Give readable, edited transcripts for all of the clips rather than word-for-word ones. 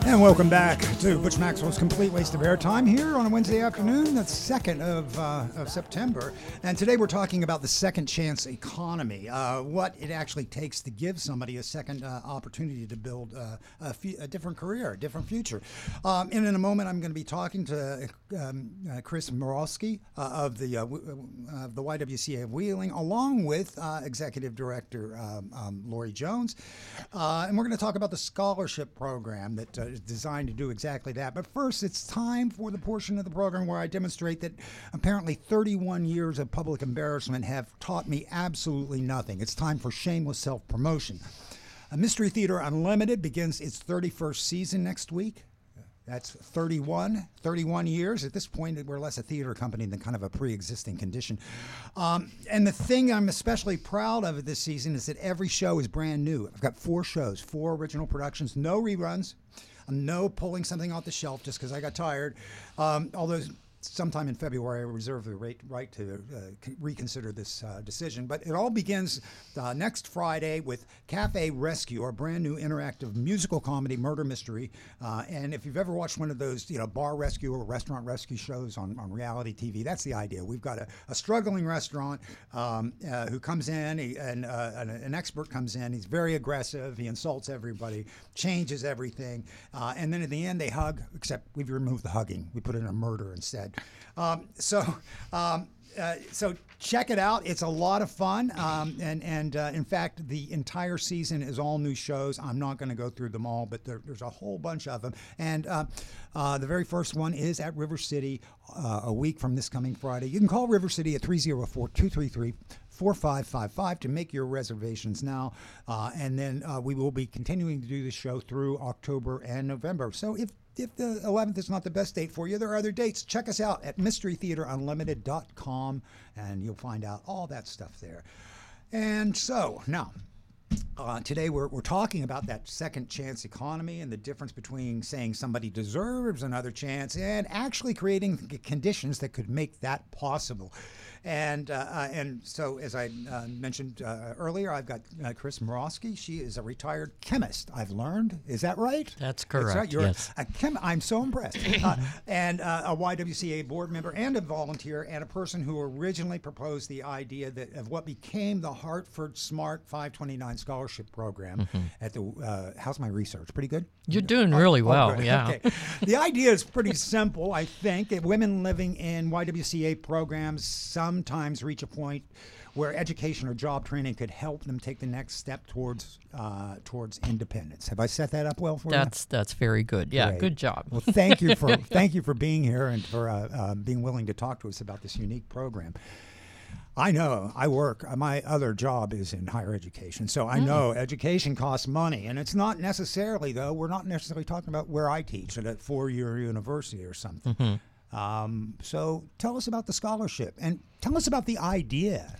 And welcome back to Butch Maxwell's Complete Waste of Airtime here on a Wednesday afternoon, the 2nd of September. And today we're talking about the second chance economy, what it actually takes to give somebody a second opportunity to build a different career, a different future. And in a moment, I'm going to be talking to Chris Morosky of the YWCA of Wheeling, along with Executive Director Lori Jones. And we're going to talk about the scholarship program that is designed to do exactly that. But first, it's time for the portion of the program where I demonstrate that apparently 31 years of public embarrassment have taught me absolutely nothing. It's time for shameless self-promotion. Mystery Theater Unlimited begins its 31st season next week. That's 31 years. At this point, we're less a theater company than kind of a pre-existing condition. And the thing I'm especially proud of this season is that every show is brand new. I've got 4 shows, 4 original productions, no reruns, no pulling something off the shelf just because I got tired. Although sometime in February, I reserve the right to reconsider this decision. But it all begins next Friday with Cafe Rescue, our brand new interactive musical comedy murder mystery. And if you've ever watched one of those, bar rescue or restaurant rescue shows on reality TV, that's the idea. We've got a struggling restaurant who comes in, and an expert comes in. He's very aggressive. He insults everybody, changes everything. And then at the end, they hug, except we've removed the hugging. We put in a murder instead. So check it out. It's a lot of fun. And in fact, the entire season is all new shows. I'm not going to go through them all, but there's a whole bunch of them. And the very first one is at River City a week from this coming Friday. You can call River City at 304-233-4555 to make your reservations now. And then we will be continuing to do the show through October and November. So if the 11th is not the best date for you, there are other dates. Check us out at mysterytheaterunlimited.com, and you'll find out all that stuff there. And so now, today we're talking about that second chance economy and the difference between saying somebody deserves another chance and actually creating conditions that could make that possible. And so, as I mentioned earlier, I've got Chris Morosky. She is a retired chemist, I've learned. Is that right? That's correct. That's right. You're yes. I'm so impressed. And a YWCA board member and a volunteer and a person who originally proposed the idea of what became the Hartford Smart 529 Scholarship Program at the how's my research? Pretty good? You're doing really well, good. yeah. Okay. The idea is pretty simple, I think. Women living in YWCA programs sometimes reach a point where education or job training could help them take the next step towards independence. Have I set that up well for you? That's very good. Yeah, Great. Good job. Well, thank you for being here and for being willing to talk to us about this unique program. I know my other job is in higher education, so I know education costs money, and it's not necessarily, though, we're not necessarily talking about where I teach at a 4-year university or something. So tell us about the scholarship and tell us about the idea.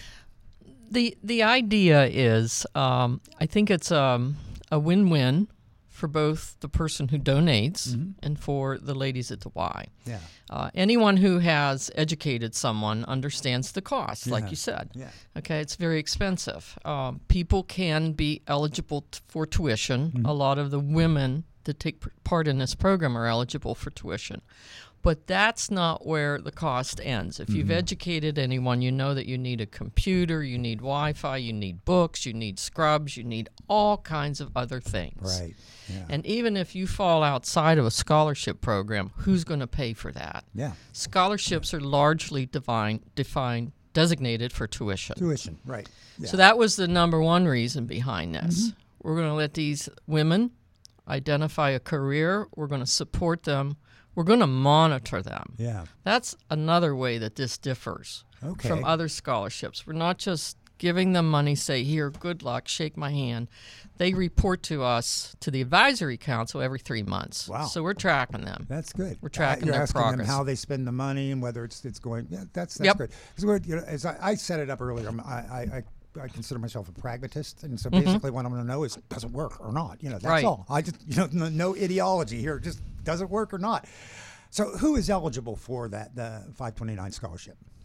The idea is, I think it's a win-win for both the person who donates and for the ladies at the Y. Yeah. Anyone who has educated someone understands the cost, like you said. Yeah. Okay, it's very expensive. People can be eligible for tuition. A lot of the women that take part in this program are eligible for tuition. But that's not where the cost ends. If you've educated anyone, you know that you need a computer, you need Wi-Fi, you need books, you need scrubs, you need all kinds of other things. Right. Yeah. And even if you fall outside of a scholarship program, who's going to pay for that? Yeah. Scholarships are largely designated for tuition. Tuition, right. Yeah. So that was the number one reason behind this. We're going to let these women identify a career. We're going to support them. We're going to monitor them. Yeah. That's another way that this differs from other scholarships. We're not just giving them money, say, here, good luck, shake my hand. They report to us, to the advisory council, every 3 months. Wow. So we're tracking them. That's good. We're tracking You're their asking progress. them how they spend the money and whether it's going. Yeah, that's Yep. good. Because as I set it up earlier, I consider myself a pragmatist, and so basically what I'm going to know is does it work or not. That's Right. all. I just no ideology here. Just does it work or not. So who is eligible for the 529 scholarship?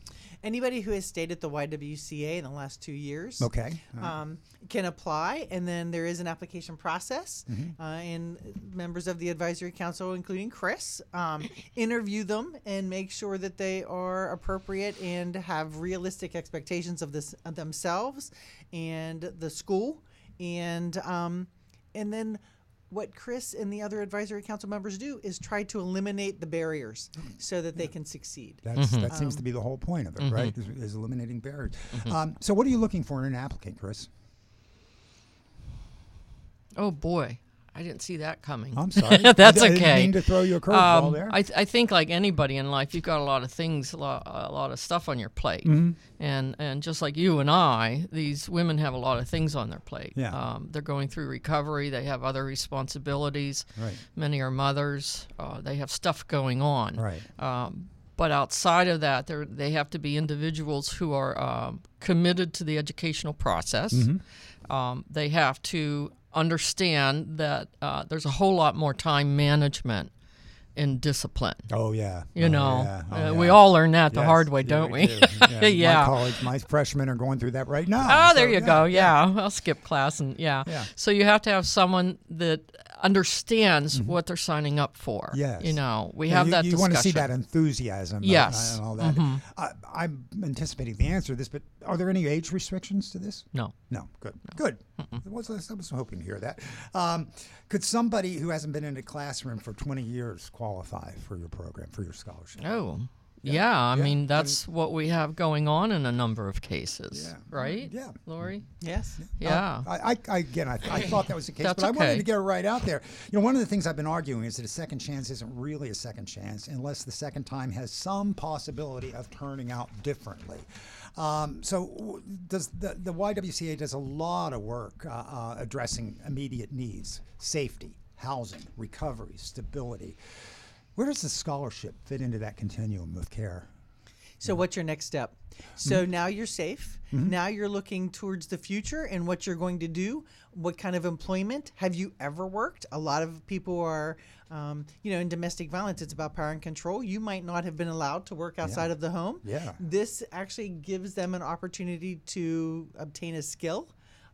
Anybody who has stayed at the YWCA in the last 2 years Okay. can apply, and then there is an application process. And members of the advisory council, including Chris, interview them and make sure that they are appropriate and have realistic expectations of themselves and the school, and then what Chris and the other advisory council members do is try to eliminate the barriers so that they can succeed. That seems to be the whole point of it, right? Is eliminating barriers. So what are you looking for in an applicant, Chris? Oh boy, I didn't see that coming. I'm sorry. That's I okay. didn't mean to throw you a curveball there. I think like anybody in life, you've got a lot of things, a lot of stuff on your plate, and just like you and I, these women have a lot of things on their plate. Yeah. They're going through recovery. They have other responsibilities. Right. Many are mothers. They have stuff going on. Right. But outside of that, they have to be individuals who are committed to the educational process. They have to understand that there's a whole lot more time management in discipline. Oh, yeah. We all learn that the hard way, don't we? Do. Yeah. My freshmen are going through that right now. Oh, there you go. Yeah. I'll skip class and yeah. So you have to have someone that understands what they're signing up for. Yes. We have that discussion. You want to see that enthusiam. Yes. And all that. I'm anticipating the answer to this, but are there any age restrictions to this? No. No. Good. No. Good. I was hoping to hear that. Could somebody who hasn't been in a classroom for 20 years qualify for your program, for your scholarship? Oh, yeah. I mean, that's what we have going on in a number of cases, right? Yeah. Lori? Yes. Yeah. I thought that was the case, That's but I wanted okay. to get it right out there. One of the things I've been arguing is that a second chance isn't really a second chance unless the second time has some possibility of turning out differently. So does the YWCA does a lot of work addressing immediate needs, safety, housing, recovery, stability. Where does the scholarship fit into that continuum of care? So what's your next step? So now you're safe. Now you're looking towards the future and what you're going to do. What kind of employment? Have you ever worked? A lot of people are, in domestic violence, it's about power and control. You might not have been allowed to work outside of the home. Yeah. This actually gives them an opportunity to obtain a skill.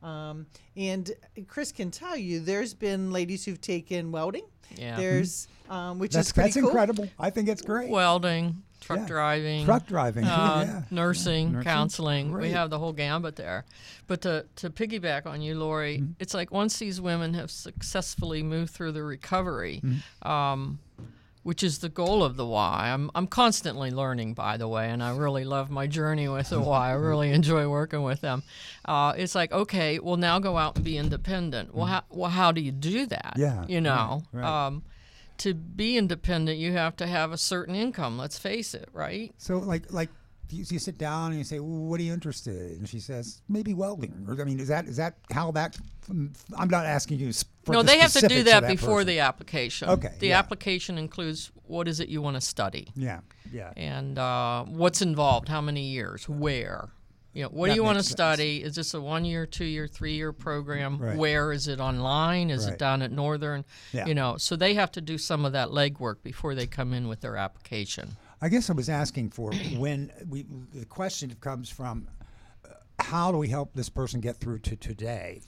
And Chris can tell you, there's been ladies who've taken welding. Yeah. There's, which is pretty cool. That's incredible. I think it's great. Welding, truck driving, nursing, counseling. Great. We have the whole gambit there. But to piggyback on you, Lori, it's like once these women have successfully moved through the recovery, which is the goal of the Y. I'm constantly learning, by the way, and I really love my journey with the Y. I really enjoy working with them. It's like, okay, well, now go out and be independent. Well, how do you do that? Yeah. Right. To be independent, you have to have a certain income. Let's face it, right? So, like you sit down and you say, well, "What are you interested in?" And she says, "Maybe welding." Or, I mean, is that how that? I'm not asking you. No, they have to do that before the application. Okay. The application includes what is it you want to study. Yeah. Yeah. And what's involved? How many years? Where? What do you want to study? Is this a 1 year, 2 year, 3 year program? Right. Where is it online? Is it down at Northern? Yeah. So they have to do some of that legwork before they come in with their application. I guess I was asking for the question comes from how do we help this person get through to today,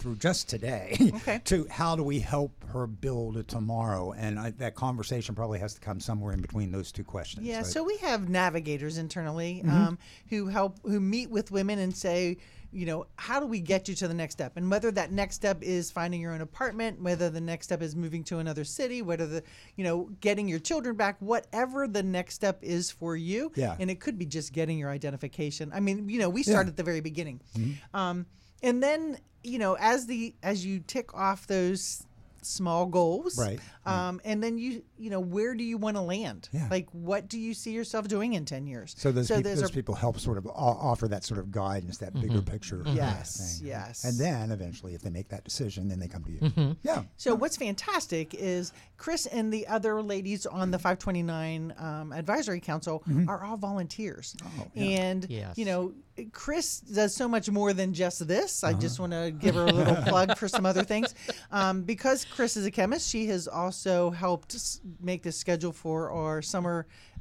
to how do we help her build a tomorrow? And that conversation probably has to come somewhere in between those two questions. Yeah, right? so we have navigators internally who meet with women and say, how do we get you to the next step? And whether that next step is finding your own apartment, whether the next step is moving to another city, whether getting your children back, whatever the next step is for you. Yeah. And it could be just getting your identification. I mean, we start at the very beginning. And then, as you tick off those small goals, right. And then where do you want to land? Yeah. Like, what do you see yourself doing in 10 years? So those people help sort of offer that sort of guidance, that bigger picture. Yes, thing. yes. And then eventually, if they make that decision, then they come to you. Yeah. So what's fantastic is Chris and the other ladies on the 529 Advisory Council are all volunteers. Oh, yeah. And, Yes. Chris does so much more than just this. I just want to give her a little plug for some other things. Because Chris is a chemist, she has also helped make the schedule for our summer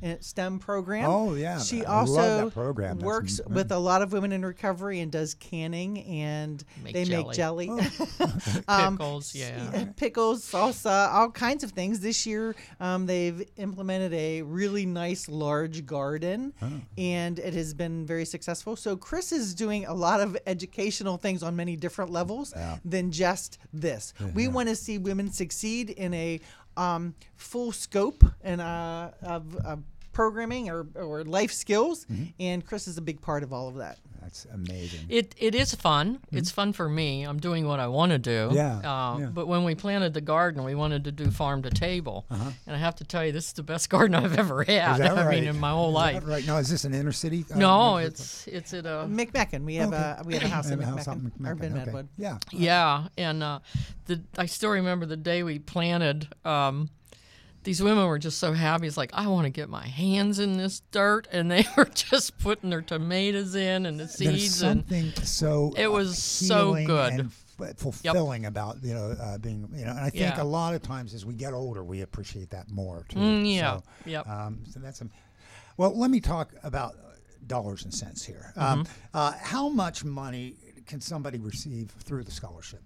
STEM program. Oh, yeah. She I love also that program. That's works with a lot of women in recovery and does canning, and they make jelly. Pickles, Pickles, salsa, all kinds of things. This year, they've implemented a really nice large garden, and it has been very successful. So Chris is doing a lot of educational things on many different levels than just this. We want to see women succeed in a full scope and of programming or life skills, and Chris is a big part of all of that. That's amazing. It is fun. It's fun for me. I'm doing what I want to do. But when we planted the garden, we wanted to do farm to table, and I have to tell you, this is the best garden I've ever had. Is that right? I mean, in my whole life. Right now, is this an inner city? No, it's at a McMecken. We have a house in McMecken. Or Ben Okay. Medwood. Yeah. Yeah, and I still remember the day we planted. These women were just so happy. It's like, I want to get my hands in this dirt, and they were just putting their tomatoes in and the There's seeds. something so it was so healing good. and fulfilling about being and I think a lot of times as we get older we appreciate that more too. So that's well. Let me talk about dollars and cents here. How much money can somebody receive through the scholarship?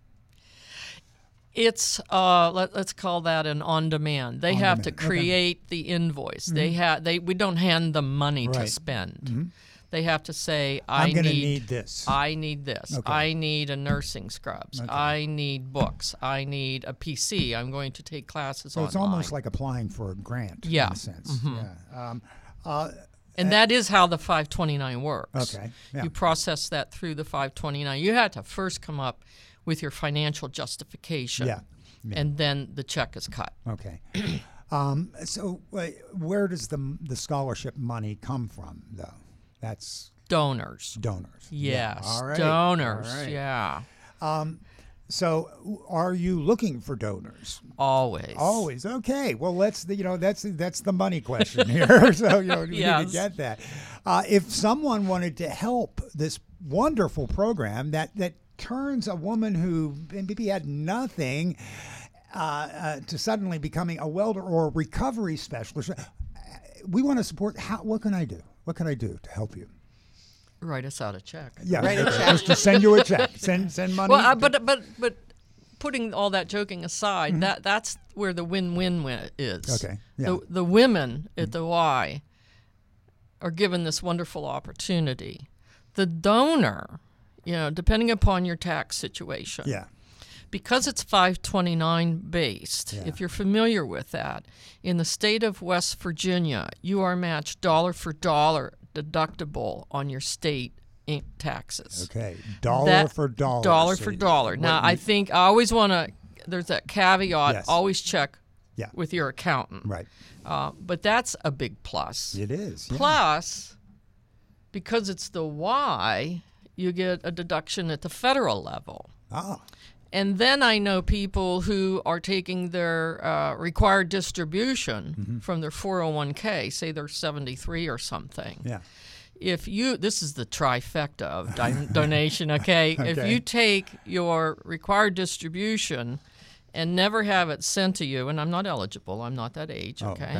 It's let's call that an on-demand. They have to create the invoice. We don't hand them money to spend. They have to say, I'm going to need this. I need this. Okay. I need a nursing scrubs. Okay. I need books. I need a PC. I'm going to take classes So online. it's almost like applying for a grant in a sense. And that is how the 529 works. Okay. Yeah. You process that through the 529. You had to first come up with your financial justification. And then the check is cut. Okay. So where does the scholarship money come from, though? That's donors. Donors. Yes. All right. Donors. All right. Yeah. So are you looking for donors? Always. Always. Okay. Well, that's the money question here. So we need to get that. If someone wanted to help this wonderful program that turns a woman who maybe had nothing to suddenly becoming a welder or a recovery specialist, we want to support. What can I do? What can I do to help you? Write us out a check. Yeah, Write a check. Just to send you a check. Send money. Well, but putting all that joking aside, that's where the win-win is. Okay. Yeah. The women at the Y are given this wonderful opportunity. The donor, depending upon your tax situation. Yeah. Because it's 529 based, if you're familiar with that, in the state of West Virginia, you are matched dollar for dollar deductible on your state taxes. Okay, dollar for dollar. Dollar for dollar. Now, I think I always want to, there's that caveat, always check with your accountant. Right. But that's a big plus. It is. Yeah. Plus, because it's the Y, you get a deduction at the federal level. Ah. And then I know people who are taking their required distribution from their 401k, say they're 73 or something. Yeah. This is the trifecta of donation, okay? If you take your required distribution and never have it sent to you, and I'm not eligible, I'm not that age, okay?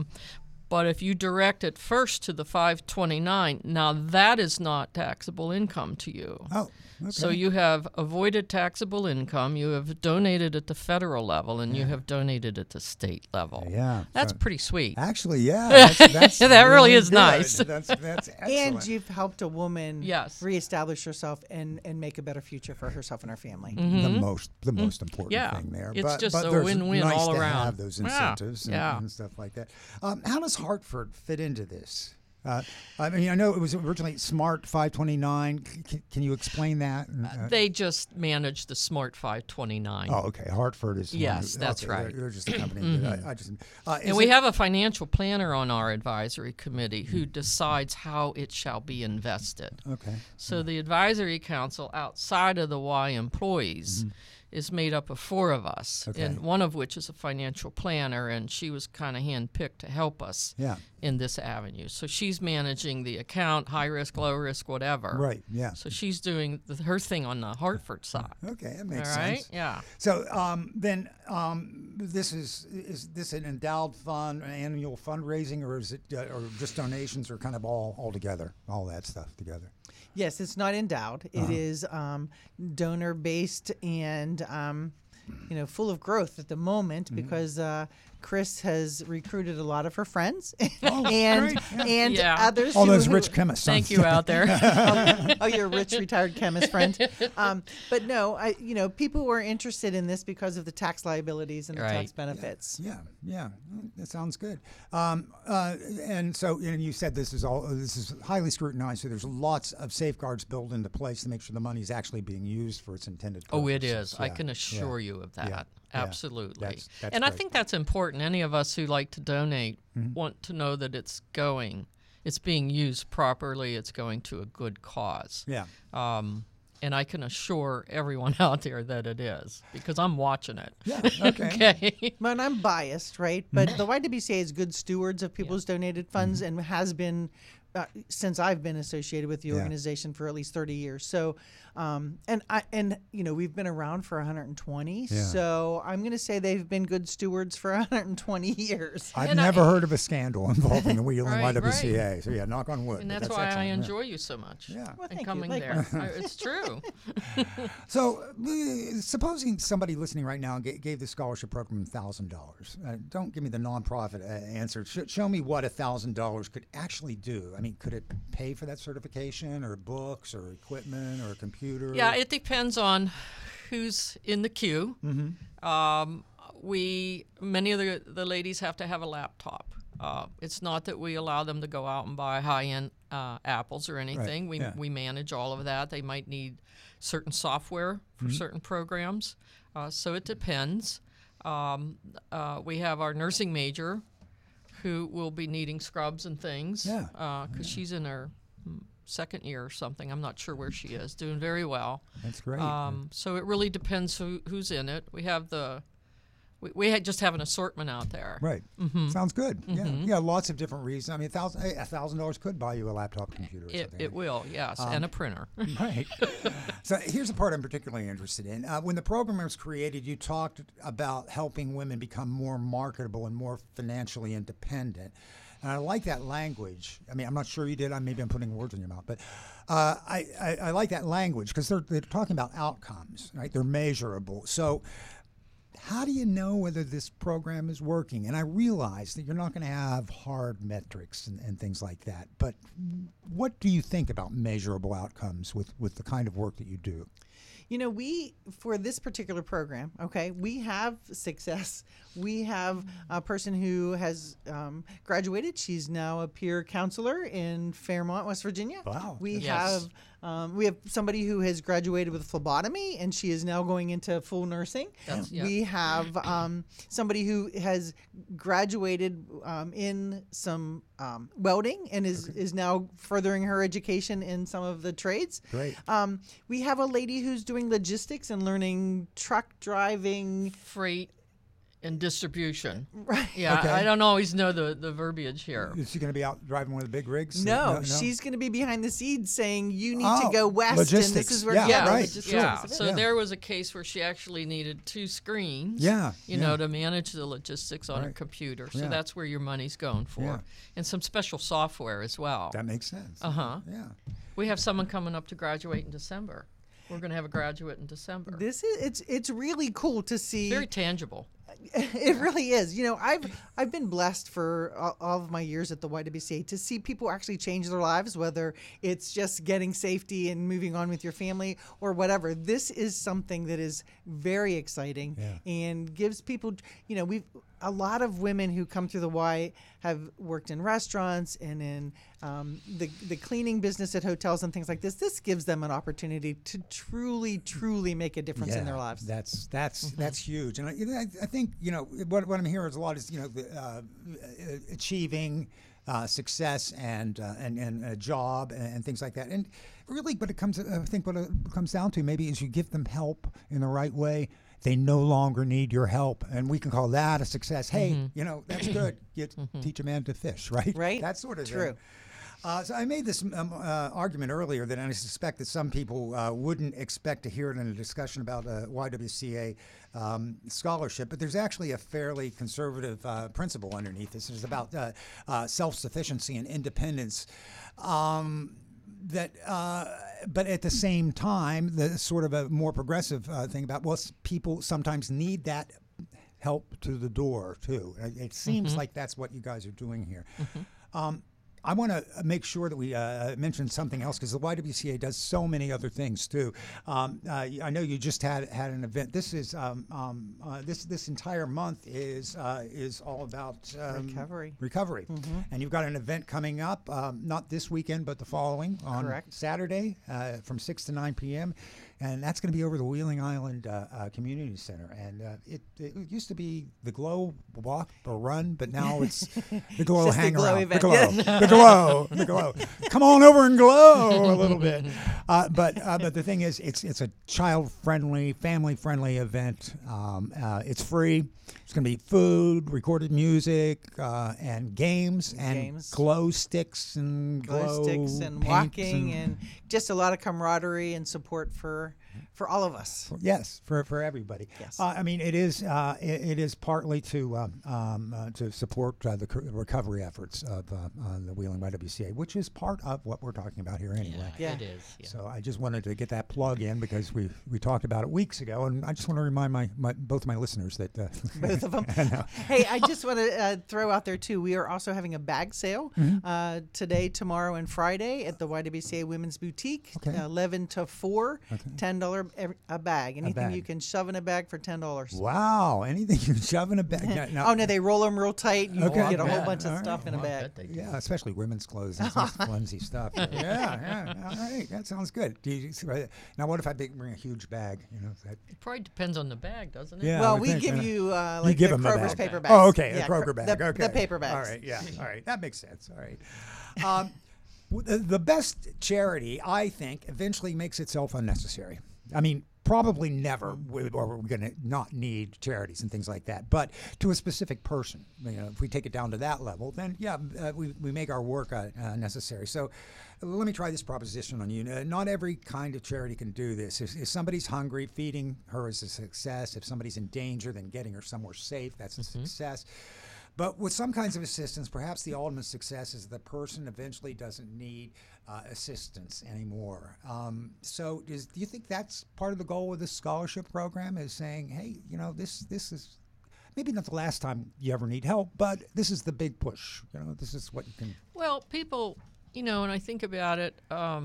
But if you direct it first to the 529, now that is not taxable income to you. Oh, okay. So you have avoided taxable income, you have donated at the federal level, and you have donated at the state level. Yeah. That's pretty sweet. Actually, yeah. That's That really is good. Nice. That's excellent. And you've helped a woman reestablish herself and make a better future for herself and her family. The most important thing there. It's just a there's win-win nice all to around. have those incentives and stuff like that. How does Hartford fit into this? I mean, I know it was originally Smart 529. Can you explain that? They just manage the Smart 529. Oh, okay. Hartford is. That's right. They're just a company. And we have a financial planner on our advisory committee who decides how it shall be invested. Okay. So the advisory council outside of the Y employees is made up of 4 of us, and one of which is a financial planner, and she was kind of handpicked to help us in this avenue. So she's managing the account, high risk, low risk, whatever. Right, yeah. So she's doing her thing on the Hartford side. Okay, that makes sense. sense. Yeah. So then is this an endowed fund, an annual fundraising, or is it or just donations, or kind of all together, all that stuff together? Yes, it's not endowed. It is donor based and full of growth at the moment because Chris has recruited a lot of her friends and others. All those who rich chemists. Thank you out there. your rich retired chemist friend. But no, people who are interested in this because of the tax liabilities and the tax benefits. Yeah, that sounds good. And so, and you said this is highly scrutinized. So there's lots of safeguards built into place to make sure the money is actually being used for its intended purpose. Oh, it is. I can assure you of that. Yeah. Absolutely. That's and I great. think that's important. Any of us who like to donate want to know that it's being used properly. It's going to a good cause. Yeah. And I can assure everyone out there that it is because I'm watching it. Yeah. Okay. Okay. But I'm biased, right? But the YWCA is good stewards of people's donated funds and has been since I've been associated with the organization for at least 30 years. So, we've been around for 120. Yeah. So I'm going to say they've been good stewards for 120 years. I've never heard of a scandal involving the Wheeling Right, YWCA. So yeah, knock on wood. And but that's why I excellent, yeah. enjoy you so much. Yeah. Well, And thank coming you. there. It's true. So, supposing somebody listening right now gave the scholarship program $1,000. Don't give me the nonprofit answer. Show me what $1,000 could actually do. I mean, could it pay for that certification, or books, or equipment, or a computer? Yeah, it depends on who's in the queue. Many of the ladies have to have a laptop. It's not that we allow them to go out and buy high-end apples or anything. We manage all of that. They might need certain software for certain programs. So it depends. We have our nursing major who will be needing scrubs and things because she's in her second year or something. I'm not sure where she is. Doing very well. That's great. So it really depends who's in it. We have we just have an assortment out there. Right. Sounds good. Yeah, lots of different reasons. I mean, $1,000 could buy you a laptop computer or something. It will, yes, and a printer. Right. So here's the part I'm particularly interested in. When the program was created, you talked about helping women become more marketable and more financially independent. And I like that language. I mean, I'm not sure you did. Maybe I'm putting words in your mouth. But I like that language because they're talking about outcomes, right? They're measurable. So how do you know whether this program is working? And I realize that you're not going to have hard metrics and things like that. But what do you think about measurable outcomes with the kind of work that you do? For this particular program, we have success. We have a person who has graduated. She's now a peer counselor in Fairmont, West Virginia. Wow. We have somebody who has graduated with phlebotomy, and she is now going into full nursing. We have somebody who has graduated in some welding and is now furthering her education in some of the trades. Great. We have a lady who's doing logistics and learning truck driving. Freight and distribution. Right. Yeah, Okay. I don't always know the verbiage here. Is she going to be out driving one of the big rigs? No, she's going to be behind the scenes saying, you need to go west, logistics. and this is where Yeah, you go. right. Logistics. Yeah. So Yeah. there was a case where she actually needed 2 screens. To manage the logistics on her computer. So that's where your money's going for, Yeah. and some special software as well. That makes sense. Yeah. We have someone coming up to graduate in December. We're going to have a graduate in December. It's really cool to see. Very tangible. It really is. I've been blessed for all of my years at the YWCA to see people actually change their lives, whether it's just getting safety and moving on with your family or whatever. This is something that is very exciting and gives people, a lot of women who come through the Y have worked in restaurants and in the cleaning business at hotels and things like this. This gives them an opportunity to truly make a difference in their lives. That's huge, and I think what I'm hearing is a lot is achieving success and a job and things like that. And really, what it comes down to maybe is you give them help in the right way. They no longer need your help, and we can call that a success. Hey, that's good. You teach a man to fish, right? Right. That sort of True. thing. So I made this argument earlier that I suspect that some people wouldn't expect to hear it in a discussion about YWCA scholarship, but there's actually a fairly conservative principle underneath this. It's about self-sufficiency and independence. But at the same time, the sort of a more progressive thing about, well, people sometimes need that help to the door too. It seems like that's what you guys are doing here. I want to make sure that we mention something else because the YWCA does so many other things too. I know you just had an event. This is this entire month is all about recovery, and you've got an event coming up not this weekend but the following on Saturday from 6 to 9 p.m. And that's going to be over the Wheeling Island Community Center. And it used to be the Glow Walk or Run, but now it's the Glow Hang Around. The Glow. Come on over and glow a little bit. But the thing is, it's a child-friendly, family-friendly event. It's free. It's going to be food, recorded music, and games, and glow sticks and walking and just a lot of camaraderie and support for all of us. Yes, for everybody. Yes. I mean, it is partly to support the recovery efforts of the Wheeling YWCA, which is part of what we're talking about here anyway. Yeah, it is. Yeah. So I just wanted to get that plug in because we talked about it weeks ago, and I just want to remind both my listeners that both of them. Hey, I just want to throw out there too. We are also having a bag sale today, tomorrow, and Friday at the YWCA Women's Boutique, 11 to 4, $10 a bag. Anything you can shove in a bag for $10. Wow! Anything you can shove in a bag? No, they roll them real tight. You get a whole bunch of stuff in a bag. Yeah, especially women's clothes. That's nice flimsy stuff. Yeah. All right, that sounds good. Now, what if I bring a huge bag? It probably depends on the bag, doesn't it? Yeah, well, we give you like the Kroger's paper bags. Oh, okay, a Kroger bag. The paper bags. All right, yeah, all right, that makes sense. All right. The best charity, I think, eventually makes itself unnecessary. I mean, probably never are we going to not need charities and things like that. But to a specific person, if we take it down to that level, then we make our work necessary. So let me try this proposition on you. Not every kind of charity can do this. If somebody's hungry, feeding her is a success. If somebody's in danger, then getting her somewhere safe, that's a success. But with some kinds of assistance, perhaps the ultimate success is the person eventually doesn't need assistance anymore. So do you think that's part of the goal of this scholarship program, is saying, hey, this is maybe not the last time you ever need help, but this is the big push. This is what you can. Well, people, when I think about it,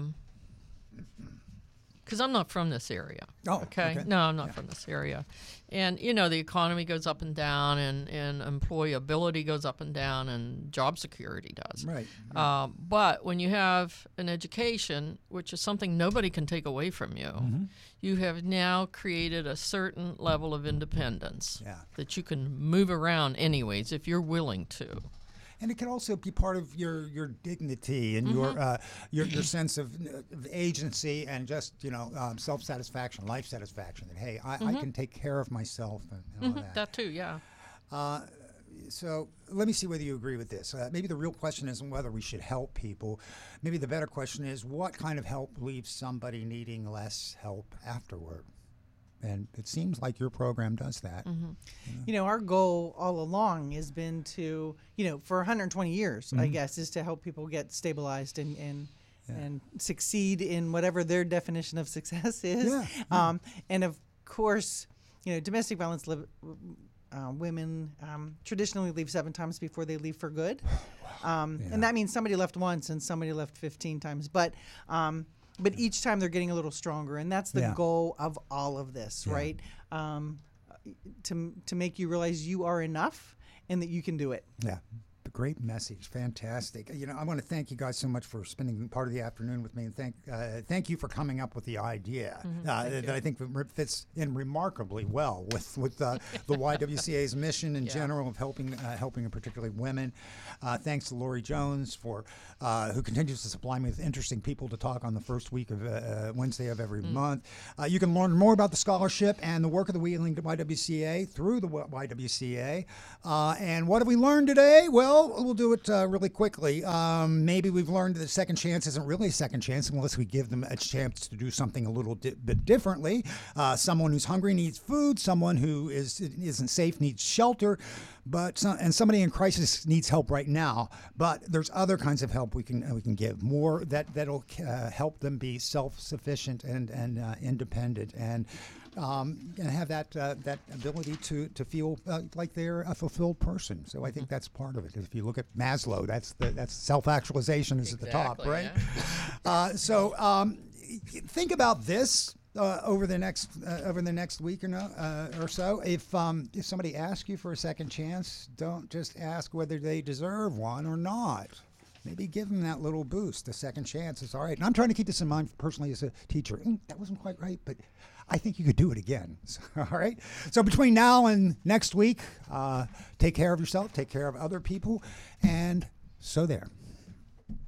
because I'm not from this area. Oh, okay. No, I'm not from this area. And, the economy goes up and down, and employability goes up and down, and job security does. Right. But when you have an education, which is something nobody can take away from you, you have now created a certain level of independence that you can move around anyways if you're willing to. And it can also be part of your dignity and your sense of agency and just self-satisfaction, life satisfaction. That hey, I can take care of myself and all that. That too, yeah. So let me see whether you agree with this. Maybe the real question isn't whether we should help people. Maybe the better question is what kind of help leaves somebody needing less help afterward. And it seems like your program does that. Our goal all along has been to, for 120 years, I guess, is to help people get stabilized and succeed in whatever their definition of success is. And of course, domestic violence women traditionally leave 7 times before they leave for good. And that means somebody left once and somebody left 15 times. But each time they're getting a little stronger, and that's the goal of all of this, right? To make you realize you are enough and that you can do it. Yeah. A great message. Fantastic. I want to thank you guys so much for spending part of the afternoon with me, and thank you for coming up with the idea that I think fits in remarkably well with the YWCA's mission in general of helping and particularly women. Thanks to Lori Jones who continues to supply me with interesting people to talk on the first week of Wednesday of every month. You can learn more about the scholarship and the work of the Wheeling YWCA through the YWCA. And what have we learned today? Well, Well, we'll do it really quickly. Maybe we've learned that a second chance isn't really a second chance unless we give them a chance to do something a little bit differently. Someone who's hungry needs food. Someone who isn't safe needs shelter. And somebody in crisis needs help right now. But there's other kinds of help we can give. More that'll help them be self-sufficient and independent and have that ability to feel like they're a fulfilled person. So I think that's part of it. If you look at Maslow, that's self-actualization is at the top, right? Yeah. So think about this. Over the next week or so, if somebody asks you for a second chance, don't just ask whether they deserve one or not. Maybe give them that little boost. A second chance is all right. And I'm trying to keep this in mind personally as a teacher. That wasn't quite right, but I think you could do it again. So, all right. So between now and next week, take care of yourself, take care of other people, and so there.